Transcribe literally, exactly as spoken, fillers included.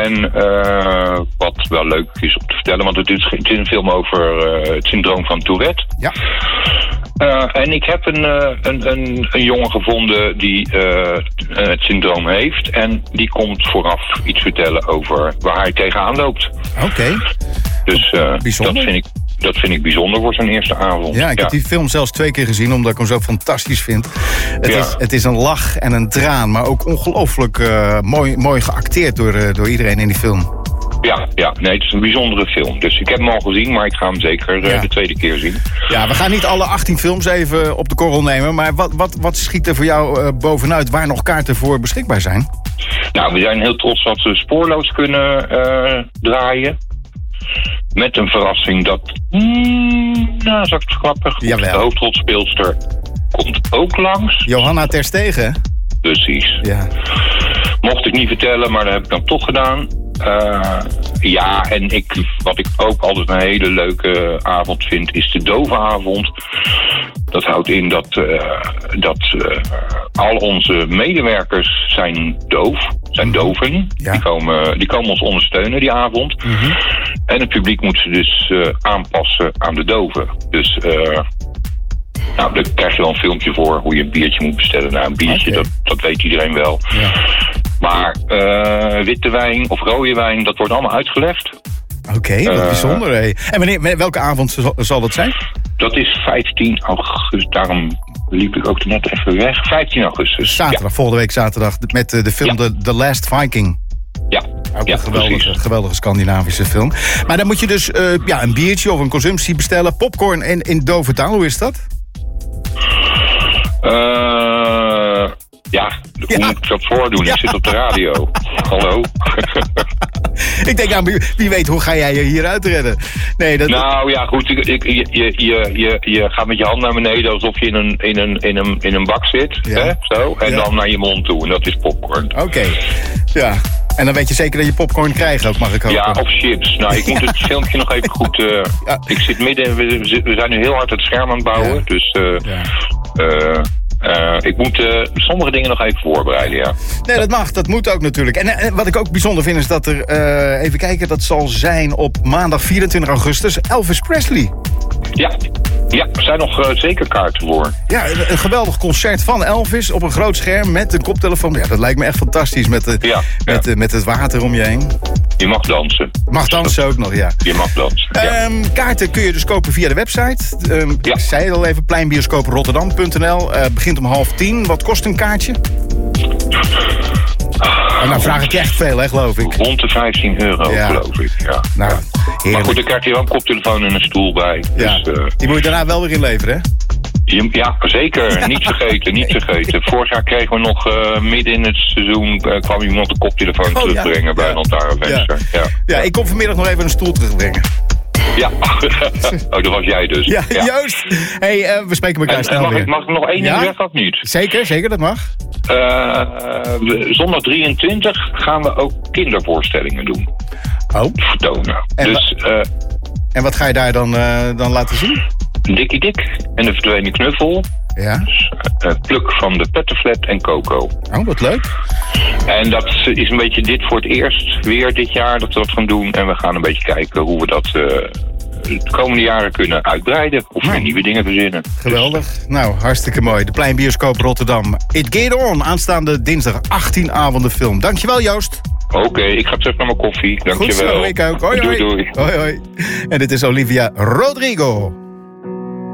En uh, wat wel leuk is om te vertellen, want het is, het is een film over uh, het syndroom van Tourette. Ja. Uh, en ik heb een, uh, een, een, een jongen gevonden die uh, het syndroom heeft. En die komt vooraf iets vertellen over waar hij tegenaan loopt. Oké. Okay. Dus uh, dat vind ik... Dat vind ik bijzonder voor zijn eerste avond. Ja, ik ja. heb die film zelfs twee keer gezien, omdat ik hem zo fantastisch vind. Het, ja. is, het is een lach en een traan, maar ook ongelooflijk uh, mooi, mooi geacteerd door, uh, door iedereen in die film. Ja, ja, nee, het is een bijzondere film. Dus ik heb hem al gezien, maar ik ga hem zeker uh, ja. de tweede keer zien. Ja, we gaan niet alle achttien films even op de korrel nemen, maar wat, wat, wat schiet er voor jou uh, bovenuit waar nog kaarten voor beschikbaar zijn? Nou, we zijn heel trots dat we Spoorloos kunnen uh, draaien. Met een verrassing dat, mm, nou, zal ik het grappig, de hoofdrolspeelster komt ook langs. Johanna Terstegen. Precies. Ja. Mocht ik niet vertellen, maar dat heb ik dan toch gedaan. Uh, ja, en ik, wat ik ook altijd een hele leuke avond vind, is de dovenavond. Dat houdt in dat, uh, dat uh, al onze medewerkers zijn doof, zijn doven. Ja. Die, komen, die komen ons ondersteunen die avond. Mm-hmm. En het publiek moet ze dus uh, aanpassen aan de doven. Dus uh, nou, daar krijg je wel een filmpje voor hoe je een biertje moet bestellen. Nou, een biertje, okay. dat, dat weet iedereen wel. Ja. Maar uh, witte wijn of rode wijn, dat wordt allemaal uitgelegd. Oké, okay, wat uh, bijzonder. Hé. En wanneer, welke avond zal dat zijn? Dat is vijftien augustus, daarom liep ik ook net even weg. vijftien augustus. Zaterdag, ja. Volgende week zaterdag, met de film ja. The, The Last Viking. Ja. Ook ja, een geweldige, geweldige Scandinavische film. Maar dan moet je dus uh, ja, een biertje of een consumptie bestellen. Popcorn in, in dove taal, hoe is dat? Uh, ja, hoe ja. moet ik dat voordoen? Ja. Ik zit op de radio. Hallo? Ik denk, nou, wie weet, hoe ga jij je hieruit redden? Nee, dat... Nou ja, goed, ik, ik, je, je, je, je gaat met je hand naar beneden alsof je in een, in een, in een, in een bak zit. Ja. Hè? Zo, en ja. dan naar je mond toe. En dat is popcorn. Oké, okay. Ja. En dan weet je zeker dat je popcorn krijgt ook, mag ik hopen. Ja, of chips. Nou, ik moet ja. het filmpje nog even goed... Uh, ja. Ik zit midden... We, we zijn nu heel hard het scherm aan het bouwen. Ja. Dus... Uh, ja. Uh, Uh, ik moet uh, sommige dingen nog even voorbereiden, ja. Nee, dat mag, dat moet ook natuurlijk. En, en wat ik ook bijzonder vind is dat er, uh, even kijken, dat zal zijn op maandag vierentwintig augustus, Elvis Presley. Ja, ja, er zijn nog uh, zeker kaarten voor. Ja, een, een geweldig concert van Elvis op een groot scherm met een koptelefoon. Ja, dat lijkt me echt fantastisch met, de, ja, met, ja. Uh, met het water om je heen. Je mag dansen. Mag dansen ook nog, ja. Je mag dansen, ja. Um, kaarten kun je dus kopen via de website. Um, ja. Ik zei het al even, pleinbioscoop rotterdam punt n l. Uh, begint om half tien. Wat kost een kaartje? En dan vraag ik je echt veel, hè, geloof ik. Rond de vijftien euro, ja. geloof ik, ja. Nou, ja. Maar goed, dan krijg je wel een koptelefoon en een stoel bij. Ja. Dus, uh, die moet je daarna wel weer inleveren, hè? Ja, zeker. Ja. Niet vergeten, niet vergeten. Vorig jaar kregen we nog uh, midden in het seizoen... Uh, kwam iemand een koptelefoon oh, terugbrengen ja. bij ja. een lantaarnvenster. Ja. Ja. ja, ik kom vanmiddag nog even een stoel terugbrengen. Ja, oh, dat was jij dus. Ja, ja. Juist. Hey, uh, we spreken elkaar en, snel mag weer. Ik, mag ik nog één ding ja? zeggen of niet? Zeker, zeker, dat mag. Uh, zondag drieëntwintig gaan we ook kindervoorstellingen doen. Oh. Vertonen. En, dus, uh, en wat ga je daar dan, uh, dan laten zien? Dikkie Dik en de verdwenen knuffel. Ja. Dus, uh, Pluk van de Pettenflat en Coco. Oh, wat leuk. En dat is een beetje dit voor het eerst weer dit jaar dat we dat gaan doen. En we gaan een beetje kijken hoe we dat uh, de komende jaren kunnen uitbreiden. Of nou. nieuwe dingen verzinnen. Geweldig. Dus. Nou, hartstikke mooi. De Pleinbioscoop Rotterdam. It Get On. Aanstaande dinsdag achttien avonden film. Dankjewel, Joost. Oké, okay, ik ga terug naar mijn koffie. Dankjewel. Goed zo, ik ook. Hoi, hoi. Doei, doei. Hoi, hoi. En dit is Olivia Rodrigo.